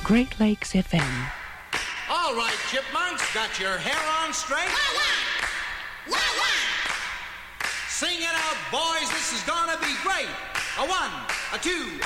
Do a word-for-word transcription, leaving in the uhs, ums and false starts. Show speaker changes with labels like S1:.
S1: Great Lakes F M.
S2: All right, chipmunks, got your hair on straight?
S3: Wah, wah. Wah, wah.
S2: Sing it out, boys. This is gonna be great. A one, a two,